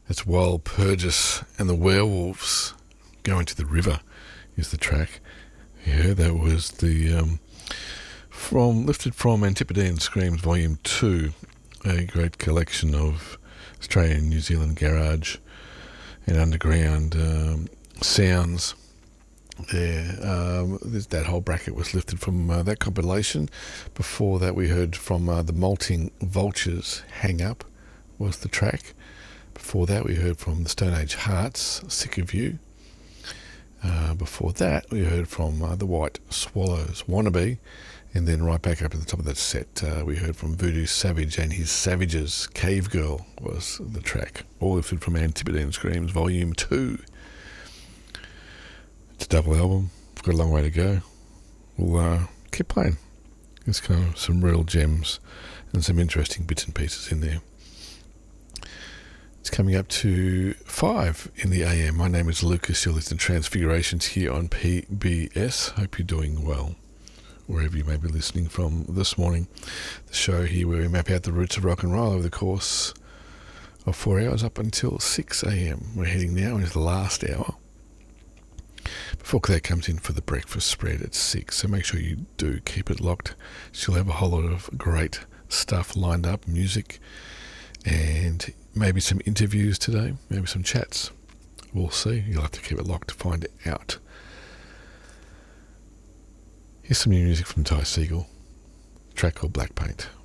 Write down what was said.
That's Wild Purgis and the Werewolves Going to the River is the track. Yeah, that was the lifted from Antipodean Screams Volume 2, a great collection of Australian and New Zealand garage and underground sounds there. That whole bracket was lifted from that compilation. Before that we heard from the Molting Vultures, Hang Up was the track. Before that we heard from the Stone Age Hearts, Sick of You. Before that we heard from the White Swallows, Wannabe. And then right back up to the top of that set, we heard from Voodoo Savage and his Savages, Cave Girl was the track. All lifted from Antipodean Screams Volume 2. It's a double album. We've got a long way to go. We'll keep playing. There's kind of some real gems and some interesting bits and pieces in there. It's coming up to 5 in the AM. My name is Lucas. You're listening to Transfigurations here on PBS. Hope you're doing well, wherever you may be listening from this morning. The show here where we map out the roots of rock and roll over the course of 4 hours up until 6 a.m. We're heading now into the last hour before Claire comes in for the breakfast spread at 6. So make sure you do keep it locked. She'll have a whole lot of great stuff lined up, music, and maybe some interviews today, maybe some chats. We'll see. You'll have to keep it locked to find out. Here's some new music from Ty Segall, a track called Black Paint.